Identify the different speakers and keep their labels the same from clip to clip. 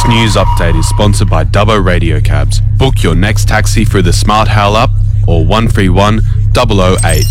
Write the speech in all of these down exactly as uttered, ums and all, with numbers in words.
Speaker 1: This news update is sponsored by Dubbo Radio Cabs. Book your next taxi through the Smart Howl app or one three one, zero zero eight.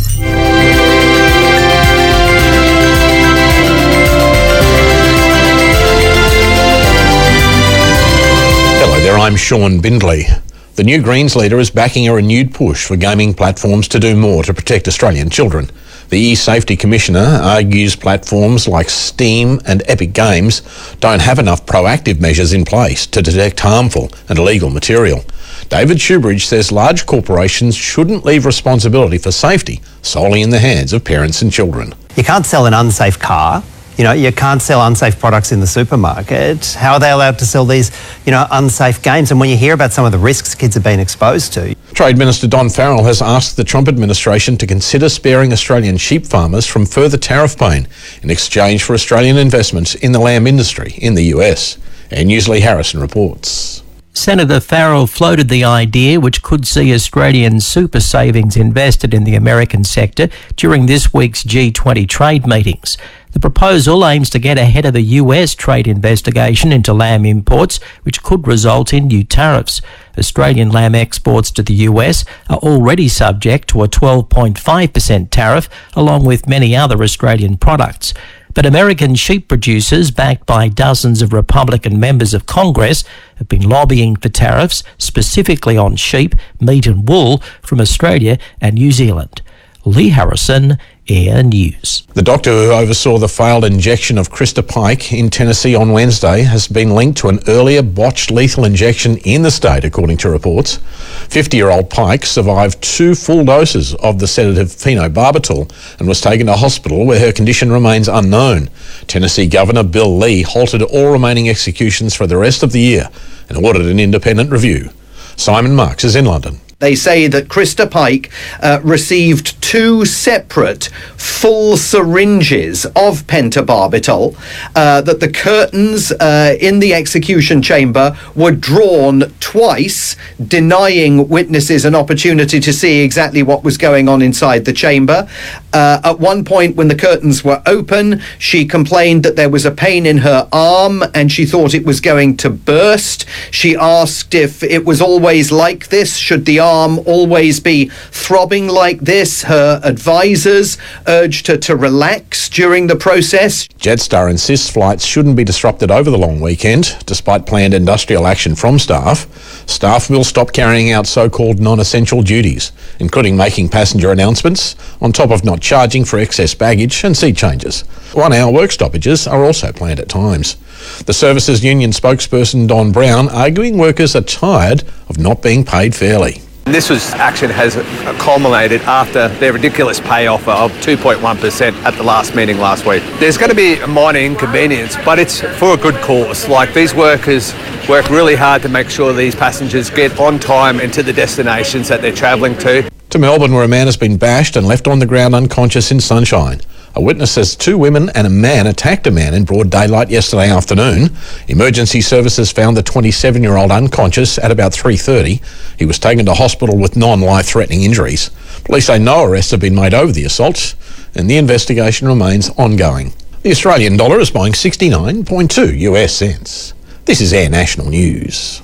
Speaker 2: Hello there, I'm Sean Bindley. The new Greens leader is backing a renewed push for gaming platforms to do more to protect Australian children. The E-Safety Commissioner argues platforms like Steam and Epic Games don't have enough proactive measures in place to detect harmful and illegal material. David Shoebridge says large corporations shouldn't leave responsibility for safety solely in the hands of parents and children.
Speaker 3: You can't sell an unsafe car. You know, you can't sell unsafe products in the supermarket. How are they allowed to sell these, you know, unsafe games? And when you hear about some of the risks kids have been exposed to.
Speaker 2: Trade Minister Don Farrell has asked the Trump administration to consider sparing Australian sheep farmers from further tariff pain in exchange for Australian investments in the lamb industry in the U S. And Newsley Harrison reports.
Speaker 4: Senator Farrell floated the idea which could see Australian super savings invested in the American sector during this week's G twenty trade meetings. The proposal aims to get ahead of the U S trade investigation into lamb imports, which could result in new tariffs. Australian lamb exports to the U S are already subject to a twelve point five percent tariff, along with many other Australian products. But American sheep producers, backed by dozens of Republican members of Congress, have been lobbying for tariffs, specifically on sheep, meat and wool from Australia and New Zealand. Lee Harrison, Air News.
Speaker 2: The doctor who oversaw the failed injection of Krista Pike in Tennessee on Wednesday has been linked to an earlier botched lethal injection in the state, according to reports. fifty-year-old Pike survived two full doses of the sedative phenobarbital and was taken to hospital where her condition remains unknown. Tennessee Governor Bill Lee halted all remaining executions for the rest of the year and ordered an independent review. Simon Marks is in London.
Speaker 5: They say that Krista Pike uh, received two separate full syringes of pentobarbital, uh, that the curtains uh, in the execution chamber were drawn twice, denying witnesses an opportunity to see exactly what was going on inside the chamber. Uh, at one point, when the curtains were open, she complained that there was a pain in her arm and she thought it was going to burst. She asked if it was always like this, should the arm arm always be throbbing like this. Her advisors urged her to relax during the process. Jetstar insists flights shouldn't be disrupted over the long weekend, despite planned industrial action from staff. Staff will stop carrying out so-called non-essential duties, including making passenger announcements, on top of not charging for excess baggage and seat changes. One-hour work stoppages are also planned at times. The Services Union spokesperson Don Brown arguing workers are tired of not being paid fairly.
Speaker 6: This was action has culminated after their ridiculous pay offer of two point one percent at the last meeting last week. There's going to be a minor inconvenience, but it's for a good cause. Like, these workers work really hard to make sure these passengers get on time and to the destinations that they're travelling to.
Speaker 2: To Melbourne, where a man has been bashed and left on the ground unconscious in Sunshine. A witness says two women and a man attacked a man in broad daylight yesterday afternoon. Emergency services found the twenty-seven-year-old unconscious at about three thirty. He was taken to hospital with non-life-threatening injuries. Police say no arrests have been made over the assault, and the investigation remains ongoing. The Australian dollar is buying sixty-nine point two US cents. This is Air National News.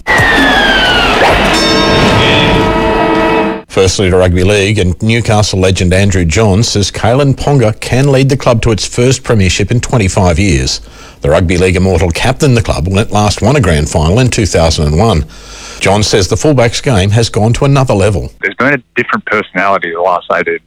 Speaker 2: Firstly to Rugby League, and Newcastle legend Andrew Johns says Kalen Ponga can lead the club to its first premiership in twenty-five years. The Rugby League immortal captained the club when it last won a grand final in two thousand one. Johns says the fullbacks game has gone to another level.
Speaker 7: There's been a different personality the last eighteen